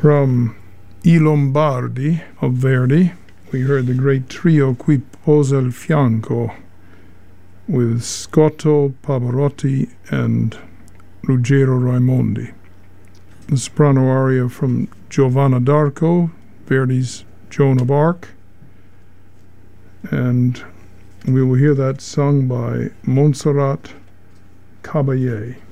From I Lombardi of Verdi, we heard the great trio Qui posa il fianco with Scotto, Pavarotti, and Ruggero Raimondi. The soprano aria from Giovanna d'Arco, Verdi's Joan of Arc, and we will hear that sung by Montserrat Caballé.